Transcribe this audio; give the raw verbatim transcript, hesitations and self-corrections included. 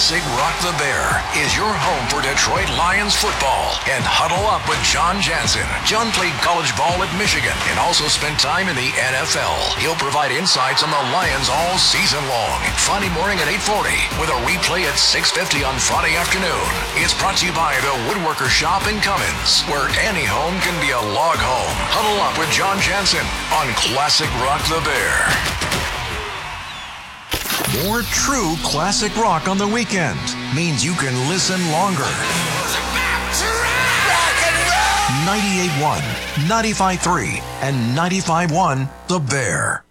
Classic Rock the Bear is your home for Detroit Lions football. And Huddle Up with John Jansen. John played college ball at Michigan and also spent time in the N F L. He'll provide insights on the Lions all season long. Friday morning at eight forty with a replay at six fifty on Friday afternoon. It's brought to you by the Woodworker Shop in Cummins, where any home can be a log home. Huddle Up with John Jansen on Classic Rock the Bear. More true classic rock on the weekend means you can listen longer. ninety-eight point one, ninety-five point three, and ninety-five point one The Bear.